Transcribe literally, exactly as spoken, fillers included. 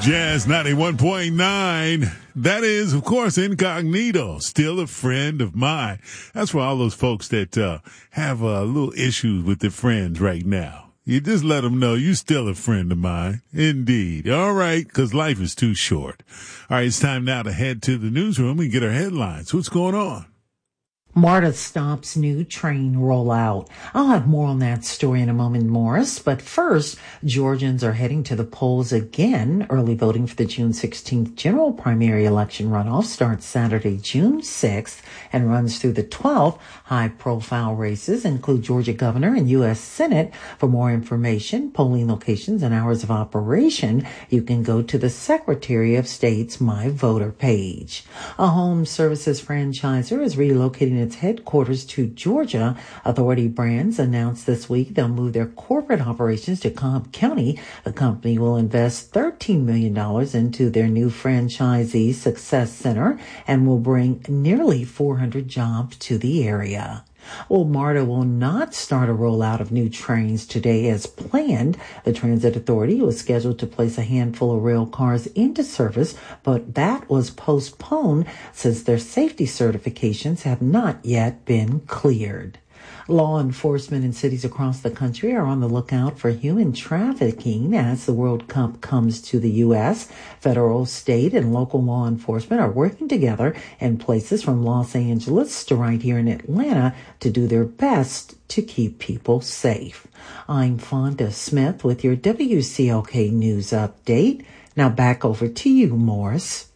Jazz ninety-one point nine. That is, of course, Incognito. Still a friend of mine. That's for all those folks that uh, have a uh, little issues with their friends right now. You just let them know you're still a friend of mine. Indeed. All right, because life is too short. All right, it's time now to head to the newsroom and get our headlines. What's going on? MARTA stops new train rollout. I'll have more on that story in a moment, Morris. But first, Georgians are heading to the polls again. Early voting for the June sixteenth general primary election runoff starts Saturday, June sixth, and runs through the twelfth. High-profile races include Georgia governor and U S Senate. For more information, polling locations, and hours of operation, you can go to the Secretary of State's My Voter page. A home services franchisor is relocating its headquarters to Georgia. Authority Brands announced this week they'll move their corporate operations to Cobb County. The company will invest thirteen million dollars into their new franchisee success center and will bring nearly four hundred jobs to the area. Well, MARTA will not start a rollout of new trains today as planned. The Transit Authority was scheduled to place a handful of rail cars into service, but that was postponed since their safety certifications have not yet been cleared. Law enforcement in cities across the country are on the lookout for human trafficking as the World Cup comes to the U S. Federal, state, and local law enforcement are working together in places from Los Angeles to right here in Atlanta to do their best to keep people safe. I'm Fonda Smith with your W C L K News Update. Now back over to you, Morris.